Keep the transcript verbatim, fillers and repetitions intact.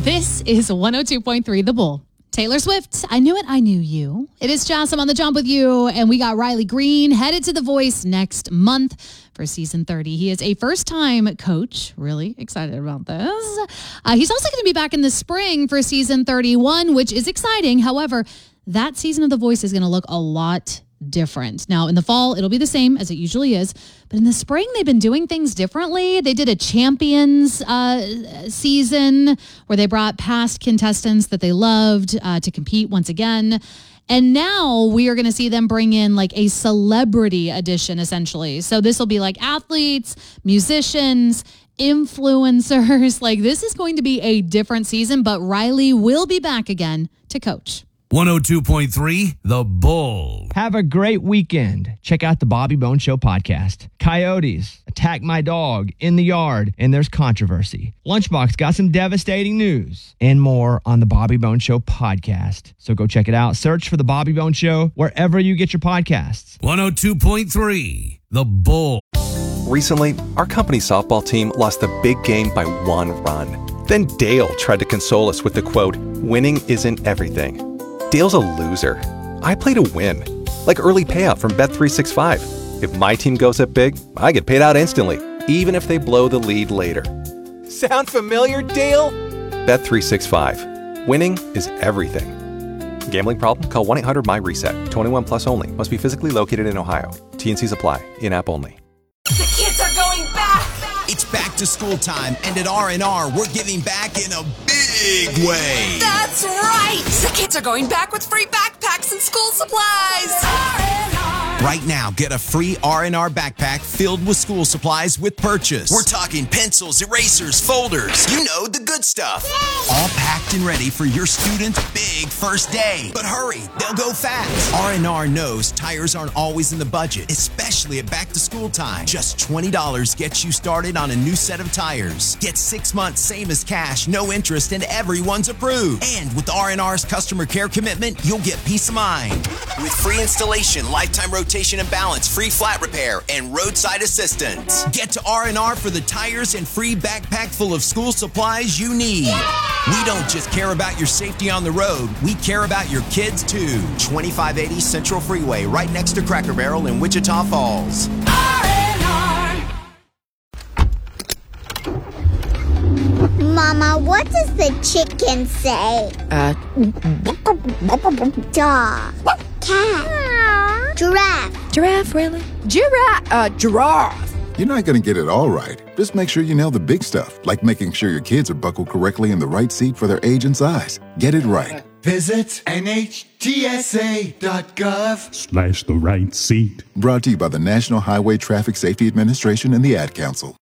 This is one oh two point three The Bull. Taylor Swift, I Knew It, I Knew You. It is Jess, I'm on the jump with you, and we got Riley Green headed to The Voice next month for season thirty. He is a first-time coach. Really excited about this. Uh, he's also going to be back in the spring for season thirty-one, which is exciting. However, that season of The Voice is going to look a lot different. Now, in the fall, it'll be the same as it usually is, but in the spring, they've been doing things differently. They did a champions uh, season where they brought past contestants that they loved uh, to compete once again. And now we are going to see them bring in like a celebrity edition, essentially. So this will be like athletes, musicians, influencers. Like, this is going to be a different season, but Riley will be back again to coach. one oh two point three The Bull. Have a great weekend. Check out the Bobby Bone Show podcast. Coyotes attack my dog in the yard, and there's controversy. Lunchbox got some devastating news and more on the Bobby Bone Show podcast. So go check it out. Search for the Bobby Bone Show wherever you get your podcasts. one oh two point three The Bull. Recently, our company softball team lost the big game by one run. Then Dale tried to console us with the quote, "Winning isn't everything." Dale's a loser. I play to win. Like early payout from Bet three sixty-five. If my team goes up big, I get paid out instantly, even if they blow the lead later. Sound familiar, Dale? Bet three sixty-five. Winning is everything. Gambling problem? Call one eight hundred M Y reset. twenty-one plus only. Must be physically located in Ohio. T N Cs apply. In-app only. The kids are going back. It's back to school time, and at R and R, we're giving back in a big way. That's right. The kids are going back with free backpacks and school supplies. R and R. Right now, get a free R and R backpack filled with school supplies with purchase. We're talking pencils, erasers, folders, you know, the good stuff. Yay! All packed and ready for your student's big first day. But hurry, they'll go fast. R and R knows tires aren't always in the budget, especially at back to school time. Just twenty dollars gets you started on a new set of tires. Get six months same as cash, no interest, and everyone's approved. And with R and R's customer care commitment, you'll get peace of mind. With free installation, lifetime rotation and balance, free flat repair, and roadside assistance. Get to R and R for the tires and free backpack full of school supplies you need. Yeah! We don't just care about your safety on the road, we care about your kids too. twenty-five eighty Central Freeway, right next to Cracker Barrel in Wichita Falls. R and R. Mama, what does the chicken say? Uh, Dog. Cat. Giraffe. Giraffe, really? Giraffe. Uh, giraffe. You're not going to get it all right. Just make sure you nail the big stuff, like making sure your kids are buckled correctly in the right seat for their age and size. Get it right. Visit N H T S A dot gov slash the right seat. Brought to you by the National Highway Traffic Safety Administration and the Ad Council.